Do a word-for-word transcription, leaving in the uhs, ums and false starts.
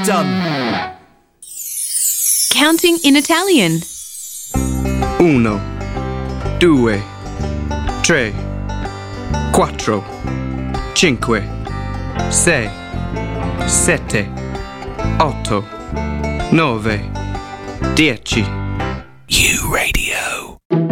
done. Counting in Italian. Uno, due, tre, quattro, cinque, sei, sette, otto, nove, dieci. U Radio.